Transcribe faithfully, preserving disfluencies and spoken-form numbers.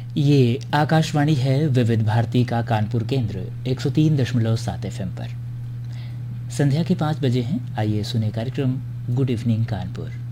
ये आकाशवाणी है विविध भारती का कानपुर केंद्र एक सौ तीन दशमलव सात एफ एम पर। संध्या के पाँच बजे हैं। आइए सुने कार्यक्रम गुड इवनिंग कानपुर।